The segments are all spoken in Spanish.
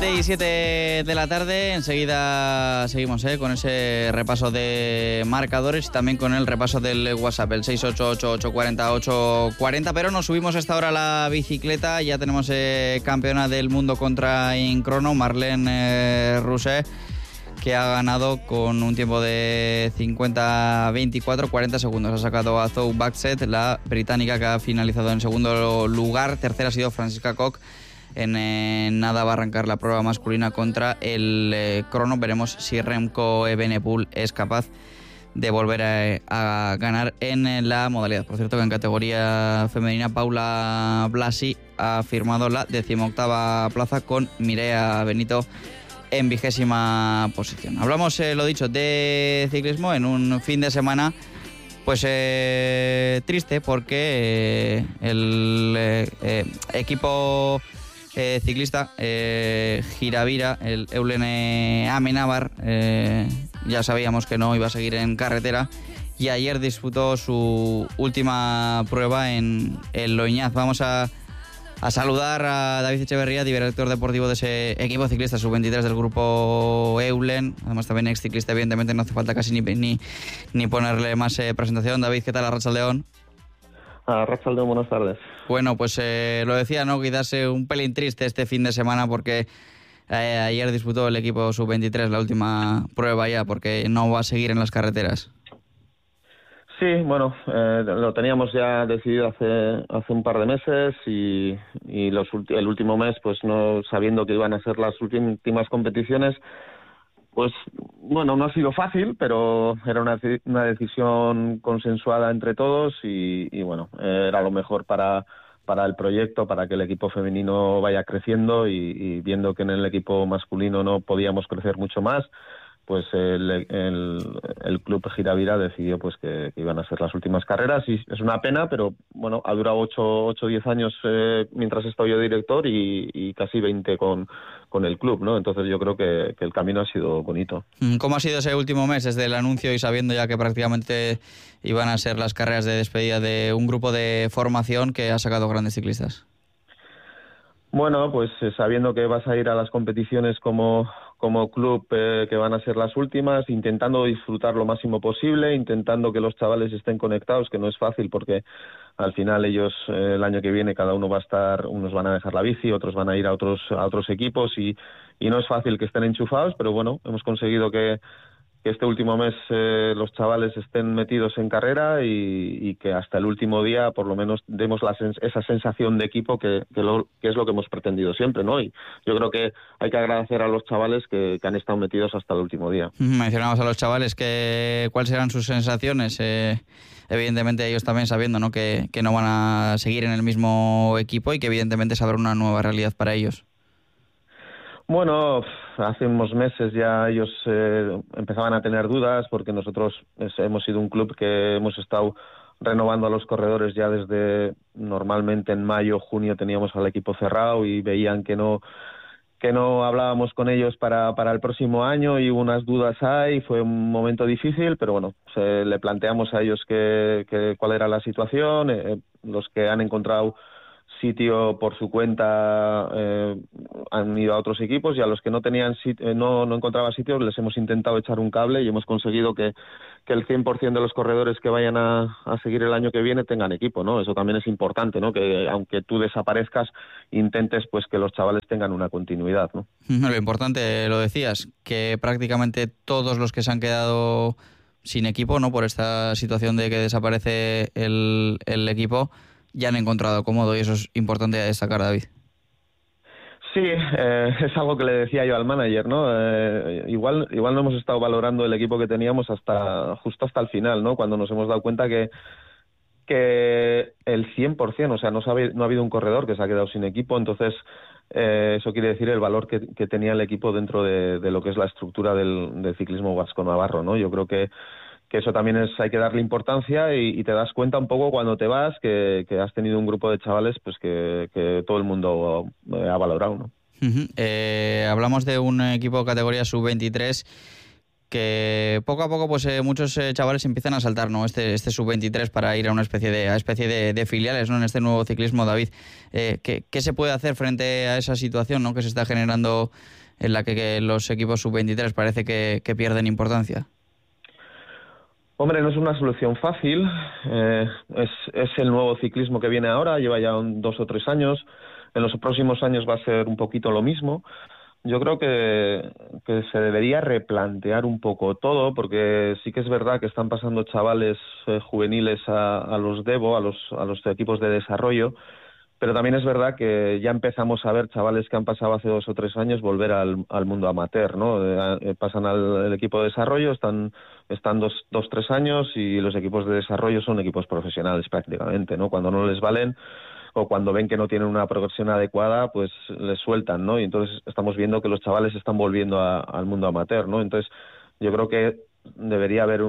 7 de la tarde, enseguida seguimos con ese repaso de marcadores y también con el repaso del WhatsApp, el 688-840-840, pero nos subimos a esta hora a la bicicleta. Ya tenemos campeona del mundo contra Incrono, Marlene Rousset, que ha ganado con un tiempo de 50-24, 40 segundos. Ha sacado a Zoe Backset, la británica, que ha finalizado en segundo lugar. Tercera ha sido Francisca Koch. En nada va a arrancar la prueba masculina contra el crono. Veremos si Remco Evenepoel es capaz de volver a ganar en la modalidad. Por cierto, que en categoría femenina Paula Blasi ha firmado la 18ª plaza con Mireia Benito en 20ª posición. Hablamos, lo dicho, de ciclismo en un fin de semana pues triste, porque el equipo ciclista Giravira, el Eulen Amenábar, ya sabíamos que no iba a seguir en carretera, y ayer disputó su última prueba en Loiñaz. Vamos a saludar a David Echeverría, director deportivo de ese equipo ciclista sub-23 del grupo Eulen, además también ex ciclista. Evidentemente no hace falta casi ni ponerle más presentación. David, ¿qué tal? Arratsaldeon. Arratsaldeon, buenas tardes. Bueno, pues lo decía, ¿no? Quizás un pelín triste este fin de semana, porque ayer disputó el equipo sub-23 la última prueba ya, porque no va a seguir en las carreteras. Sí, bueno, lo teníamos ya decidido hace un par de meses y el último mes, pues no sabiendo que iban a ser las últimas competiciones, pues bueno, no ha sido fácil, pero era una decisión consensuada entre todos y bueno, era lo mejor para el proyecto, para que el equipo femenino vaya creciendo y viendo que en el equipo masculino no podíamos crecer mucho más, pues el club Giravira decidió pues que iban a ser las últimas carreras, y es una pena, pero bueno, ha durado 8 o 10 años mientras he estado yo director y casi 20 con el club, ¿no? Entonces yo creo que el camino ha sido bonito. ¿Cómo ha sido ese último mes desde el anuncio y sabiendo ya que prácticamente iban a ser las carreras de despedida de un grupo de formación que ha sacado grandes ciclistas? Bueno, pues sabiendo que vas a ir a las competiciones como club, que van a ser las últimas, intentando disfrutar lo máximo posible, intentando que los chavales estén conectados, que no es fácil porque al final ellos el año que viene cada uno va a estar, unos van a dejar la bici, otros van a ir a otros equipos y no es fácil que estén enchufados, pero bueno, hemos conseguido que este último mes los chavales estén metidos en carrera y que hasta el último día por lo menos demos esa sensación de equipo que es lo que hemos pretendido siempre, ¿no? Y yo creo que hay que agradecer a los chavales que han estado metidos hasta el último día. Mencionamos a los chavales, ¿cuáles serán sus sensaciones? Evidentemente ellos también sabiendo, ¿no?, que no van a seguir en el mismo equipo y que evidentemente se abre una nueva realidad para ellos. Bueno, hace unos meses ya ellos empezaban a tener dudas, porque nosotros hemos sido un club que hemos estado renovando a los corredores ya desde, normalmente en mayo, junio teníamos al equipo cerrado y veían que no hablábamos con ellos para el próximo año, y unas dudas hay. Fue un momento difícil, pero bueno, le planteamos a ellos cuál era la situación. Los que han encontrado sitio por su cuenta han ido a otros equipos, y a los que no tenían no encontraban sitio les hemos intentado echar un cable y hemos conseguido que el 100% de los corredores que vayan a seguir el año que viene tengan equipo, ¿no? Eso también es importante, ¿no? Que aunque tú desaparezcas, intentes pues que los chavales tengan una continuidad, ¿no? Lo importante, lo decías, que prácticamente todos los que se han quedado sin equipo, ¿no?, por esta situación de que desaparece el equipo, ya han encontrado cómodo, y eso es importante destacar, David. Sí, es algo que le decía yo al manager, ¿no? Igual no hemos estado valorando el equipo que teníamos justo hasta el final, ¿no? Cuando nos hemos dado cuenta que el 100%, o sea, no ha habido un corredor que se ha quedado sin equipo. Entonces eso quiere decir el valor que tenía el equipo dentro de lo que es la estructura del ciclismo vasco-navarro, ¿no? Yo creo que eso también hay que darle importancia, y te das cuenta un poco cuando te vas que has tenido un grupo de chavales pues que todo el mundo ha valorado, ¿no? Hablamos de un equipo categoría sub-23 que poco a poco pues muchos chavales empiezan a saltar, ¿no? Este sub-23 para ir a una especie de filiales, ¿no? En este nuevo ciclismo, David. ¿Qué se puede hacer frente a esa situación, ¿no? Que se está generando en la que los equipos sub-23 parece que pierden importancia? Hombre, no es una solución fácil. Es el nuevo ciclismo que viene ahora, lleva ya 2 o 3 años. En los próximos años va a ser un poquito lo mismo. Yo creo que se debería replantear un poco todo, porque sí que es verdad que están pasando chavales juveniles a los Devo, a los equipos de desarrollo, pero también es verdad que ya empezamos a ver chavales que han pasado hace 2 o 3 años volver al mundo amateur, ¿no? Pasan al equipo de desarrollo, están 2, 3 años y los equipos de desarrollo son equipos profesionales prácticamente, ¿no? Cuando no les valen o cuando ven que no tienen una progresión adecuada, pues les sueltan, ¿no? Y entonces estamos viendo que los chavales están volviendo al mundo amateur, ¿no? Entonces yo creo que debería haber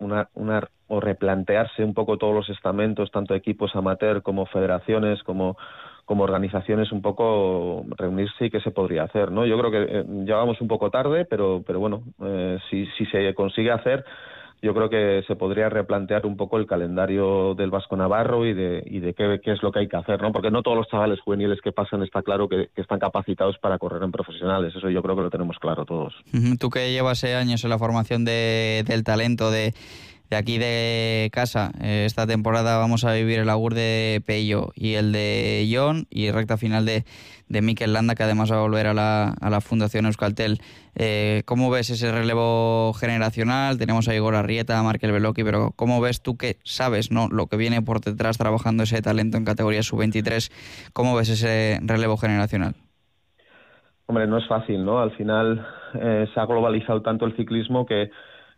o replantearse un poco todos los estamentos, tanto equipos amateur como federaciones, como organizaciones, un poco reunirse y qué se podría hacer, ¿no? Yo creo que ya vamos un poco tarde, pero bueno, si se consigue hacer, yo creo que se podría replantear un poco el calendario del Vasco Navarro y de qué es lo que hay que hacer, ¿no? Porque no todos los chavales juveniles que pasan está claro que están capacitados para correr en profesionales. Eso yo creo que lo tenemos claro todos. Tú que llevas años en la formación del talento de aquí de casa, esta temporada vamos a vivir el augur de Pello y el de Jon y recta final de Mikel Landa, que además va a volver a la Fundación Euskaltel. ¿Cómo ves ese relevo generacional? Tenemos a Igor Arrieta, a Markel Beloki, pero ¿cómo ves tú que sabes, ¿no?, lo que viene por detrás trabajando ese talento en categoría sub-23? ¿Cómo ves ese relevo generacional? Hombre, no es fácil, ¿no? Al final se ha globalizado tanto el ciclismo que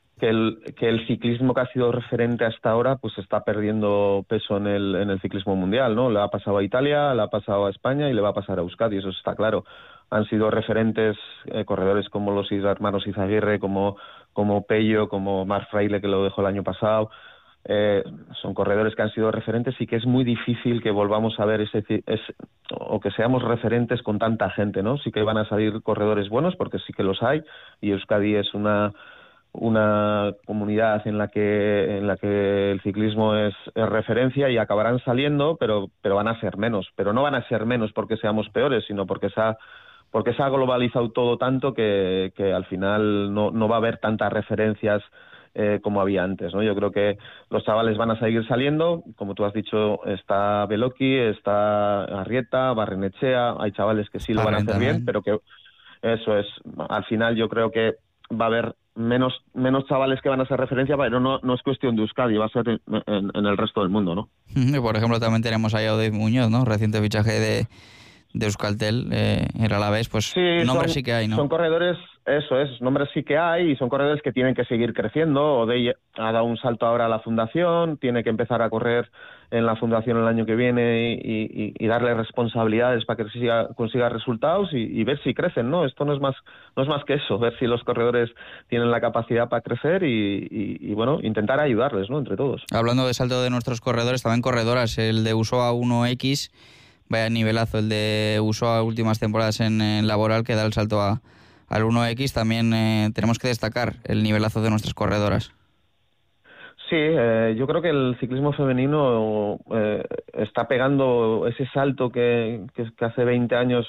el ciclismo que ha sido referente hasta ahora pues está perdiendo peso en el ciclismo mundial, ¿no? Le ha pasado a Italia, le ha pasado a España y le va a pasar a Euskadi, eso está claro. Han sido referentes corredores como los hermanos Izaguirre, como Pello, como Marc Fraile, que lo dejó el año pasado. Son corredores que han sido referentes y que es muy difícil que volvamos a ver o que seamos referentes con tanta gente, ¿no? Sí que van a salir corredores buenos, porque sí que los hay, y Euskadi es una comunidad en la que el ciclismo es referencia, y acabarán saliendo, pero van a ser menos. Pero no van a ser menos porque seamos peores, sino porque se ha globalizado todo tanto que al final no va a haber tantas referencias como había antes, ¿no? Yo creo que los chavales van a seguir saliendo, como tú has dicho, está Beloki, está Arrieta, Barrenechea, hay chavales que sí lo van a hacer bien, pero que eso es, al final yo creo que va a haber menos chavales que van a ser referencia, pero no es cuestión de Euskadi, va a ser en el resto del mundo, ¿no? Por ejemplo, también tenemos a David Muñoz, ¿no? Reciente fichaje de Euskaltel, el Alavés, pues sí, nombres sí que hay, ¿no? Son corredores, eso es, nombres sí que hay, y son corredores que tienen que seguir creciendo. Odey ha dado un salto ahora a la Fundación, tiene que empezar a correr en la Fundación el año que viene y darle responsabilidades para que consiga resultados y ver si crecen, ¿no? Esto no es más que eso, ver si los corredores tienen la capacidad para crecer y bueno, intentar ayudarles, ¿no?, entre todos. Hablando de salto de nuestros corredores, también corredoras, el de Usoa 1X, vaya nivelazo el de Usoa últimas temporadas en Laboral, que da el salto al 1X. También tenemos que destacar el nivelazo de nuestras corredoras. Sí, yo creo que el ciclismo femenino está pegando ese salto que hace 20 años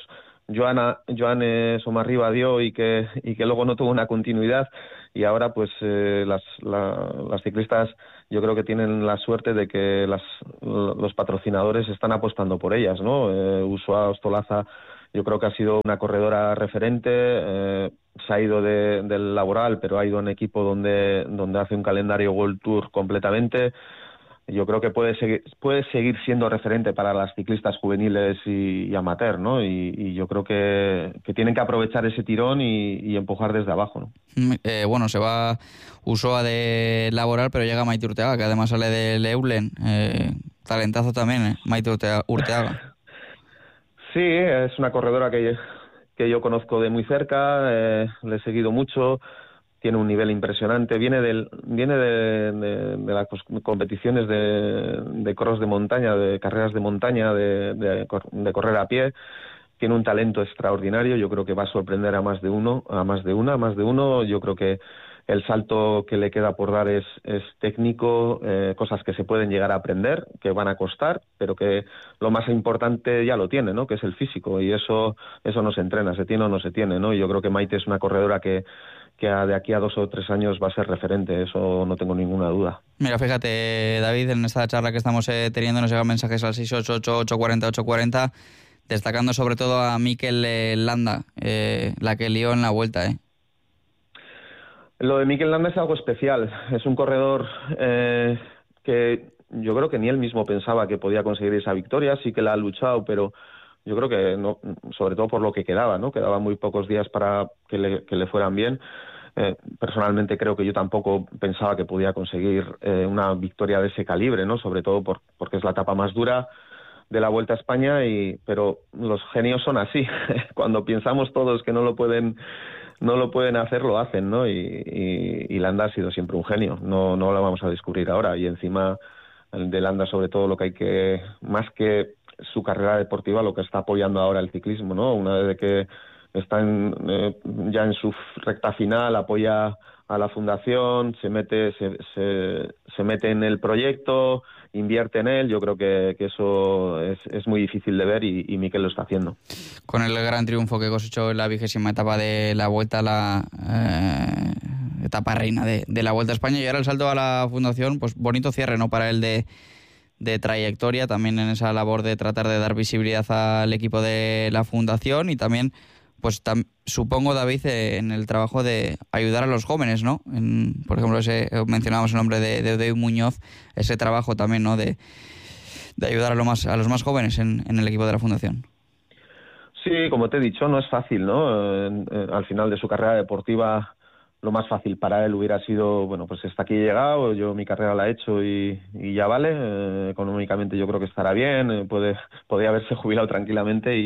Joane Somarriba dio y que luego no tuvo una continuidad, y ahora pues las ciclistas yo creo que tienen la suerte de que los patrocinadores están apostando por ellas, ¿no? Usoa Ostolaza yo creo que ha sido una corredora referente, se ha ido del Laboral, pero ha ido en equipo donde hace un calendario World Tour completamente. Yo creo que puede seguir siendo referente para las ciclistas juveniles y amateur, ¿no? Y yo creo que tienen que aprovechar ese tirón y empujar desde abajo, ¿no? Bueno, se va Usoa de Laboral, pero llega Maite Urteaga, que además sale del Eulen. Talentazo también, Maite Urteaga. Sí, es una corredora que yo conozco de muy cerca, le he seguido mucho. Tiene un nivel impresionante, viene de las competiciones de cross de montaña, de carreras de montaña, de correr a pie. Tiene un talento extraordinario, yo creo que va a sorprender a más de uno. Yo creo que el salto que le queda por dar es técnico, cosas que se pueden llegar a aprender, que van a costar, pero que lo más importante ya lo tiene, ¿no? Que es el físico, y eso no se entrena, se tiene o no se tiene, ¿no? Y yo creo que Maite es una corredora que de aquí a 2 o 3 años va a ser referente, eso no tengo ninguna duda. Mira, fíjate, David, en esta charla que estamos teniendo nos llegan mensajes al 688-840-840, destacando sobre todo a Mikel Landa, la que lió en la vuelta, Lo de Mikel Landa es algo especial. Es un corredor que yo creo que ni él mismo pensaba que podía conseguir esa victoria. Sí que la ha luchado, pero yo creo que no, sobre todo por lo que quedaba, ¿no? Quedaban muy pocos días para que le fueran bien. Personalmente creo que yo tampoco pensaba que podía conseguir una victoria de ese calibre, ¿no? Sobre todo porque es la etapa más dura de la Vuelta a España, pero los genios son así. Cuando pensamos todos que no lo pueden hacer, lo hacen, ¿no? Y Landa ha sido siempre un genio, no lo vamos a descubrir ahora. Y encima de Landa, sobre todo, lo que hay que, más que su carrera deportiva, lo que está apoyando ahora el ciclismo, ¿no? Una vez que está ya en su recta final, apoya a la fundación, se mete en el proyecto, invierte en él. Yo creo que eso es muy difícil de ver, y Mikel lo está haciendo. Con el gran triunfo que cosechó en la 20ª etapa de la Vuelta, la etapa reina de la Vuelta a España, y ahora el salto a la fundación, pues bonito cierre, ¿no?, para él de trayectoria, también en esa labor de tratar de dar visibilidad al equipo de la fundación, y también pues supongo, David, en el trabajo de ayudar a los jóvenes, ¿no? Por ejemplo, mencionábamos el nombre de David Muñoz, ese trabajo también, ¿no?, de ayudar a los más jóvenes en el equipo de la fundación. Sí, como te he dicho, no es fácil, ¿no? Al final de su carrera deportiva, lo más fácil para él hubiera sido, bueno, pues hasta aquí he llegado, yo mi carrera la he hecho y ya vale. Económicamente yo creo que estará bien, podría haberse jubilado tranquilamente,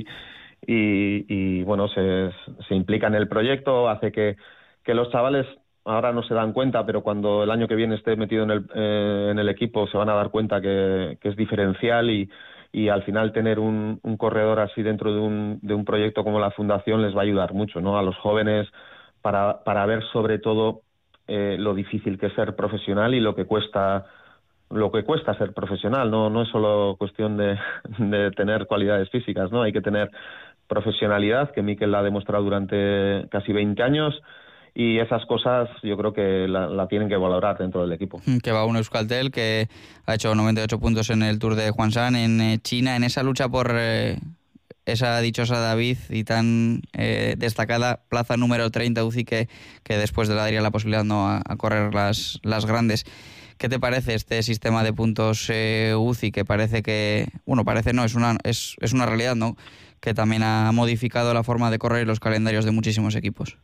y bueno, se implica en el proyecto, hace que los chavales ahora no se dan cuenta, pero cuando el año que viene esté metido en el equipo se van a dar cuenta que es diferencial, y al final tener un corredor así dentro de un proyecto como la Fundación les va a ayudar mucho, ¿no?, a los jóvenes, para ver sobre todo lo difícil que es ser profesional y lo que cuesta ser profesional. No es solo cuestión de tener cualidades físicas, ¿no? Hay que tener profesionalidad, que Mikel la ha demostrado durante casi 20 años, y esas cosas yo creo que la tienen que valorar dentro del equipo. Que va un Euskaltel que ha hecho 98 puntos en el Tour de Huangshan en China, en esa lucha por esa dichosa, David, y tan destacada plaza número 30 UCI, que después le daría la posibilidad, ¿no?, a correr las grandes. ¿Qué te parece este sistema de puntos UCI, que parece que, bueno, parece no, es una realidad, ¿no?, que también ha modificado la forma de correr y los calendarios de muchísimos equipos?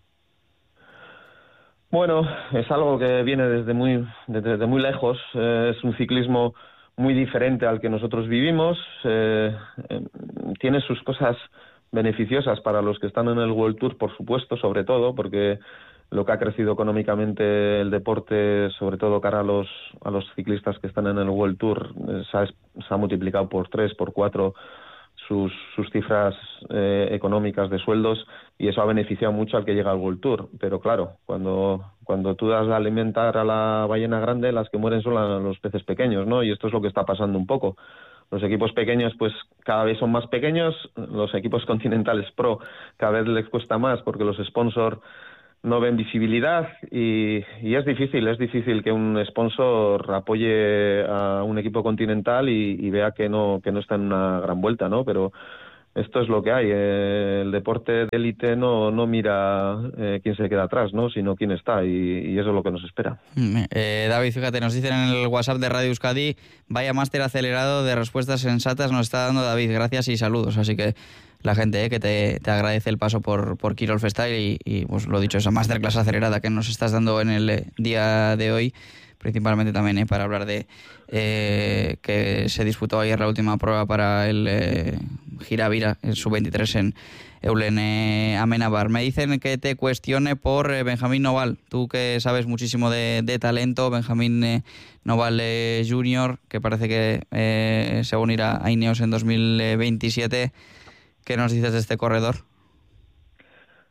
Bueno, es algo que viene desde muy lejos. Es un ciclismo muy diferente al que nosotros vivimos. Tiene sus cosas beneficiosas para los que están en el World Tour, por supuesto, sobre todo, porque lo que ha crecido económicamente el deporte, sobre todo cara a los ciclistas que están en el World Tour, se ha multiplicado por 3, por 4 sus cifras económicas de sueldos, y eso ha beneficiado mucho al que llega al World Tour. Pero claro, cuando tú das de alimentar a la ballena grande, las que mueren son los peces pequeños, ¿no? Y esto es lo que está pasando un poco. Los equipos pequeños pues cada vez son más pequeños, los equipos continentales pro cada vez les cuesta más porque los sponsors no ven visibilidad, y es difícil que un sponsor apoye a un equipo continental y vea que no está en una gran vuelta, ¿no? Pero esto es lo que hay. El deporte de élite no mira quién se queda atrás, ¿no?, sino quién está, y eso es lo que nos espera. David, fíjate, nos dicen en el WhatsApp de Radio Euskadi: vaya máster acelerado de respuestas sensatas nos está dando David, gracias y saludos. Así que la gente que te agradece el paso por Quirol Freestyle y pues lo dicho, esa masterclass acelerada que nos estás dando en el día de hoy, principalmente también para hablar de que se disputó ayer la última prueba para el Giravira, el sub-23 en Eulen Amenábar. Me dicen que te cuestione por Benjamín Noval, tú que sabes muchísimo de talento. Benjamín Noval Junior, que parece que se va a unir a Ineos en 2027. ¿Qué nos dices de este corredor?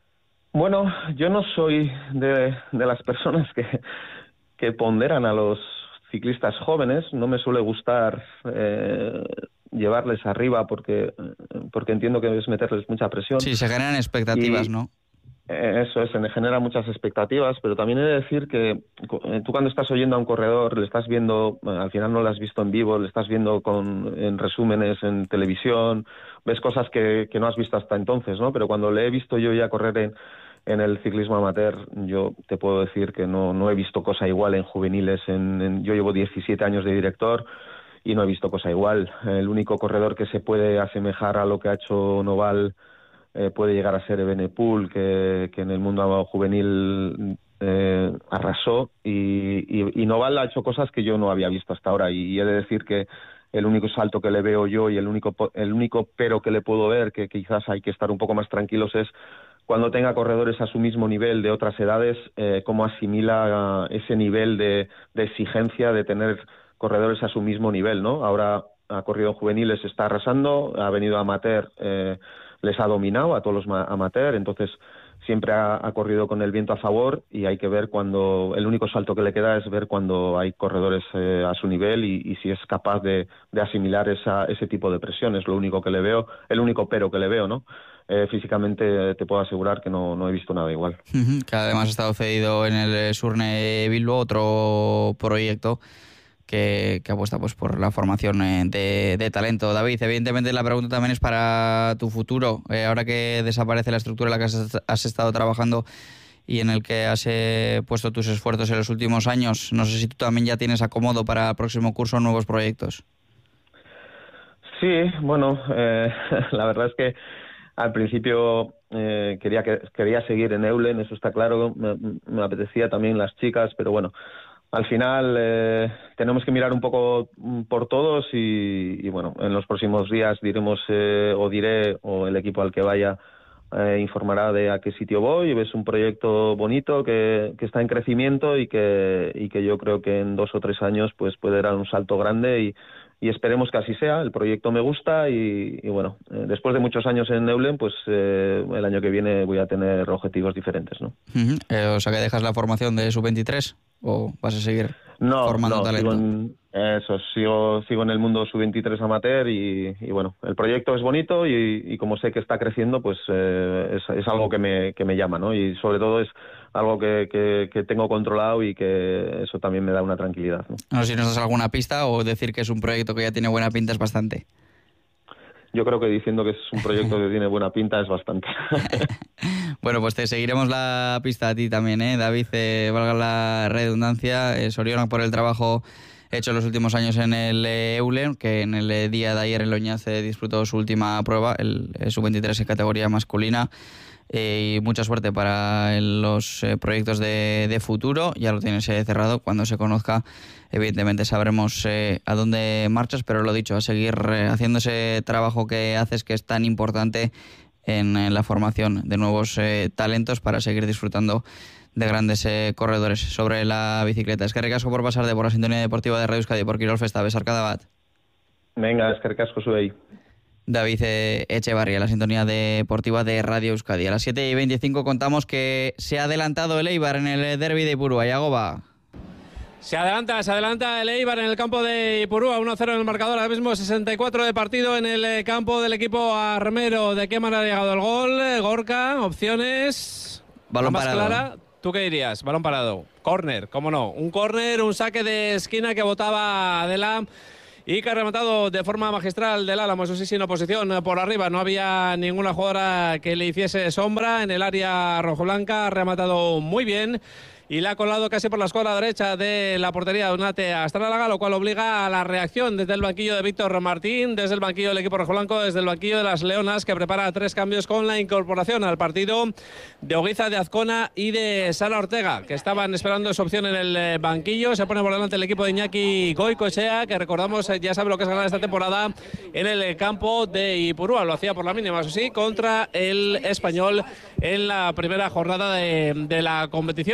Bueno, yo no soy de las personas que ponderan a los ciclistas jóvenes. No me suele gustar llevarles arriba porque entiendo que es meterles mucha presión. Sí, se generan expectativas, ¿no? Eso es, se me genera muchas expectativas, pero también he de decir que tú cuando estás oyendo a un corredor, le estás viendo, al final no lo has visto en vivo, le estás viendo en resúmenes en televisión, ves cosas que no has visto hasta entonces, ¿no? Pero cuando le he visto yo ya correr en el ciclismo amateur, yo te puedo decir que no he visto cosa igual en juveniles. Yo llevo 17 años de director y no he visto cosa igual. El único corredor que se puede asemejar a lo que ha hecho Noval puede llegar a ser Evenepoel, que en el mundo juvenil arrasó, y Noval ha hecho cosas que yo no había visto hasta ahora, y he de decir que el único salto que le veo yo y el único pero que le puedo ver, que quizás hay que estar un poco más tranquilos, es cuando tenga corredores a su mismo nivel de otras edades, cómo asimila ese nivel de exigencia de tener corredores a su mismo nivel, ¿no? Ahora ha corrido en juveniles, está arrasando, ha venido a amateur, les ha dominado a todos los amateur, entonces siempre ha corrido con el viento a favor, y hay que ver cuando, el único salto que le queda es ver cuando hay corredores a su nivel y si es capaz de asimilar ese tipo de presión. Es lo único que le veo, el único pero que le veo, ¿no? Físicamente te puedo asegurar que no he visto nada igual. Que además ha estado cedido en el Surne Bilbao, otro proyecto que apuesta pues por la formación de talento. David, evidentemente la pregunta también es para tu futuro. Ahora que desaparece la estructura en la que has estado trabajando y en el que has puesto tus esfuerzos en los últimos años, no sé si tú también ya tienes acomodo para el próximo curso o nuevos proyectos. Sí, bueno, la verdad es que al principio quería seguir en Eulen, eso está claro, me apetecía también las chicas, pero bueno, al final tenemos que mirar un poco por todos y bueno, en los próximos días diremos o el equipo al que vaya informará de a qué sitio voy. Es un proyecto bonito que está en crecimiento y que yo creo que en 2 o 3 años pues puede dar un salto grande y esperemos que así sea. El proyecto me gusta y bueno, después de muchos años en Eulen, pues el año que viene voy a tener objetivos diferentes, ¿no? O sea, que dejas la formación de sub-23 o vas a seguir formando talento. Sigo en el mundo sub-23 amateur y bueno, el proyecto es bonito y como sé que está creciendo, pues es algo que me llama, ¿no? Y sobre todo es algo que tengo controlado y que eso también me da una tranquilidad, ¿no? No sé si nos das alguna pista o decir que es un proyecto que ya tiene buena pinta es bastante. Yo creo que diciendo que es un proyecto que tiene buena pinta es bastante. Bueno, pues te seguiremos la pista a ti también, David, valga la redundancia. Soriona por el trabajo hecho en los últimos años en el Eulen, que en el día de ayer en Loñaz disputó su última prueba, el sub-23 en categoría masculina. Y mucha suerte para los proyectos de futuro. Ya lo tienes cerrado. Cuando se conozca, evidentemente sabremos a dónde marchas, pero lo dicho, a seguir haciendo ese trabajo que haces, que es tan importante en la formación de nuevos talentos para seguir disfrutando de grandes corredores sobre la bicicleta. Eskerrik asko por pasarte por la sintonía deportiva de Radio Euskadi, por Kirol Festa. Besarkada bat. Venga, eskerrik asko zuei. David Echevarría, la sintonía deportiva de Radio Euskadi. A las 7:25 contamos que se ha adelantado el Eibar en el derbi de Ipurúa. Iago va. Se adelanta el Eibar en el campo de Ipurúa, 1-0 en el marcador, ahora mismo 64 de partido en el campo del equipo armero. ¿De qué manera ha llegado el gol? Gorka, opciones. Balón parado. Clara. ¿Tú qué dirías? Balón parado. Córner, cómo no. Un córner, un saque de esquina que botaba Adela y que ha rematado de forma magistral del Álamo, eso sí, sin oposición por arriba. No había ninguna jugadora que le hiciese sombra en el área rojoblanca. Ha rematado muy bien y la ha colado casi por la escuadra derecha de la portería de Unate Astralaga, lo cual obliga a la reacción desde el banquillo de Víctor Martín, desde el banquillo del equipo rojoblanco, desde el banquillo de las Leonas, que prepara 3 cambios con la incorporación al partido de Oguiza, de Azcona y de Sara Ortega, que estaban esperando esa opción en el banquillo. Se pone por delante el equipo de Iñaki Goicoechea, que recordamos ya sabe lo que es ganar esta temporada en el campo de Ipurúa. Lo hacía por la mínima, eso sí, contra el Español en la primera jornada de la competición. Parece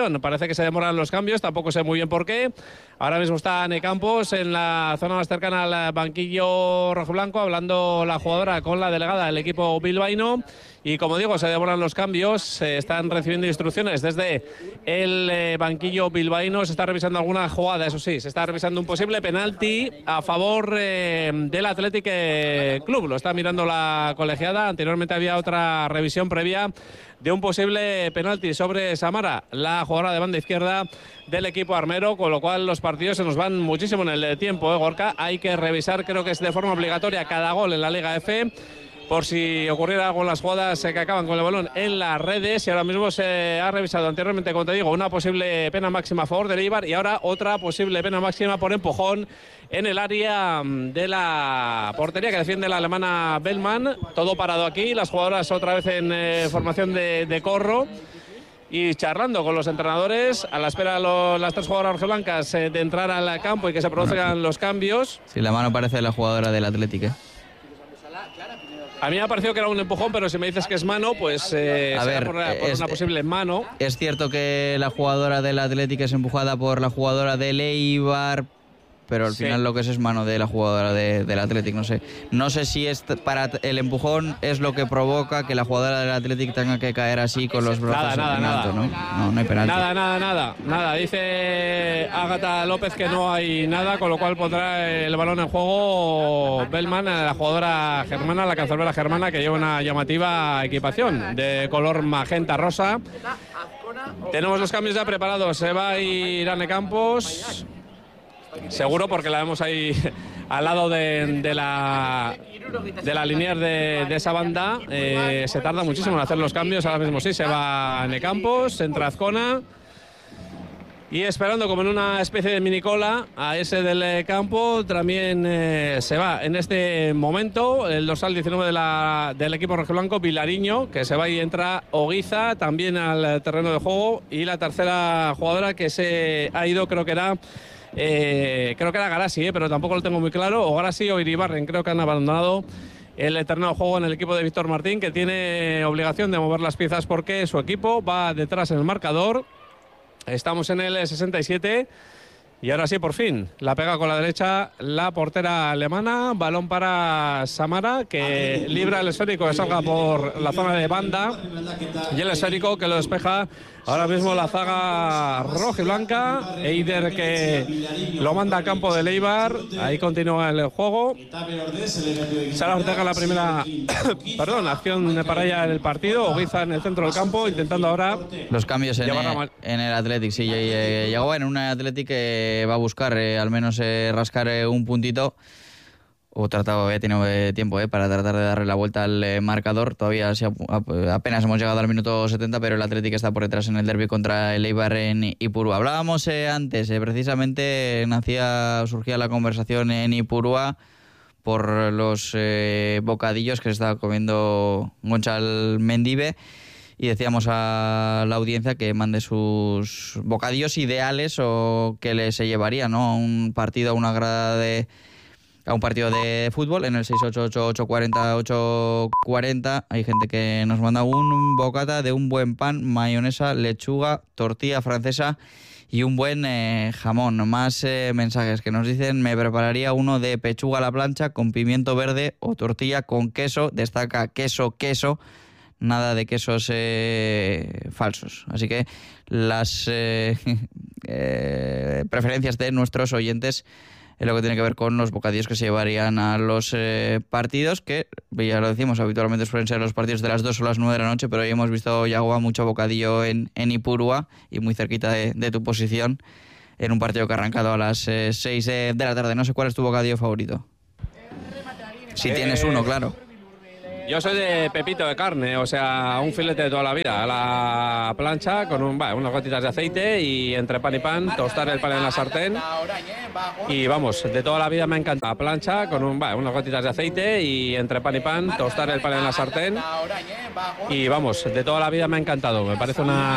parece que se demoran los cambios, tampoco sé muy bien por qué. Ahora mismo está Ane Campos en la zona más cercana al banquillo rojiblanco, hablando la jugadora con la delegada del equipo bilbaíno. Y como digo, se demoran los cambios, se están recibiendo instrucciones desde el banquillo bilbaíno, se está revisando alguna jugada, eso sí, se está revisando un posible penalti a favor del Athletic Club. Lo está mirando la colegiada. Anteriormente había otra revisión previa de un posible penalti sobre Samara, la jugadora de banda izquierda del equipo armero, con lo cual los partidos se nos van muchísimo en el tiempo, Gorka. Hay que revisar, creo que es de forma obligatoria, cada gol en la Liga F, por si ocurriera algo en las jugadas que acaban con el balón en las redes. Y ahora mismo se ha revisado anteriormente, como te digo, una posible pena máxima a favor del Eibar y ahora otra posible pena máxima por empujón en el área de la portería que defiende la alemana Bellman. Todo parado aquí, las jugadoras otra vez en formación de corro y charlando con los entrenadores a la espera de las tres jugadoras rojiblancas de entrar al campo y que se produzcan los cambios. Sí, la mano parece de la jugadora del Athletic, ¿eh? A mí me ha parecido que era un empujón, pero si me dices que es mano, pues a ver, por una posible mano. Es cierto que la jugadora del Athletic es empujada por la jugadora del Eibar, pero al final lo que es mano de la jugadora del Athletic, no sé. No sé si es para el empujón es lo que provoca que la jugadora del Athletic tenga que caer así con los brazos en alto, ¿no? No hay penalti. Nada. Dice Ágata López que no hay nada, con lo cual pondrá el balón en juego Bellman, la jugadora germana, la cancerbera germana, que lleva una llamativa equipación de color magenta rosa. Tenemos los cambios ya preparados. Se va a ir Ane Campos. Seguro, porque la vemos ahí al lado de la línea de esa banda. Se tarda muchísimo en hacer los cambios. Ahora mismo sí, se va Ane Campos, entra Azcona. Y esperando como en una especie de minicola a ese del campo, también se va en este momento el dorsal 19 del equipo rojiblanco, Vilariño, que se va y entra Oguiza también al terreno de juego. Y la tercera jugadora que se ha ido, creo que era Garasi, pero tampoco lo tengo muy claro, o Garasi o Iribarren, creo que han abandonado el terreno de juego en el equipo de Víctor Martín, que tiene obligación de mover las piezas porque su equipo va detrás en el marcador. Estamos en el 67 y ahora sí, por fin, la pega con la derecha la portera alemana. Balón para Samara, que libra el esférico que salga por la zona de banda, y el esférico que lo despeja ahora mismo la zaga roja y blanca. Eider que lo manda a campo de Eibar. Ahí continúa el juego. Sara Ortega la primera acción para ella en el partido. Oguiza en el centro del campo, intentando ahora los cambios en el Athletic. Sí, llegó en un Athletic que va a buscar al menos rascar un puntito. Había tenido tiempo para tratar de darle la vuelta al marcador. Todavía apenas hemos llegado al minuto 70, pero el Athletic está por detrás en el derbi contra el Eibar en Ipurúa. Hablábamos antes, precisamente surgía la conversación en Ipurúa por los bocadillos que se estaba comiendo Gonçal Mendive, y decíamos a la audiencia que mande sus bocadillos ideales o que se llevaría, ¿no?, a un partido, a una grada a un partido de fútbol en el 688-840-840. Hay gente que nos manda un bocata de un buen pan, mayonesa, lechuga, tortilla francesa y un buen jamón. Más mensajes que nos dicen: me prepararía uno de pechuga a la plancha con pimiento verde o tortilla con queso. Destaca queso, nada de quesos falsos. Así que las preferencias de nuestros oyentes en lo que tiene que ver con los bocadillos que se llevarían a los partidos, que ya lo decimos, habitualmente suelen ser los partidos de las 2 o las 9 de la noche, pero hoy hemos visto, Yagoa, mucho bocadillo en Ipurúa y muy cerquita de tu posición, en un partido que ha arrancado a las 6 de la tarde. No sé cuál es tu bocadillo favorito. Si tienes uno, claro. Yo soy de pepito de carne, o sea, un filete de toda la vida, a la plancha con unas gotitas de aceite, y entre pan y pan, tostar el pan en la sartén. Y vamos, de toda la vida me encanta. A plancha con unas gotitas de aceite, y entre pan y pan, tostar el pan en la sartén. Y vamos, de toda la vida me ha encantado. Me parece una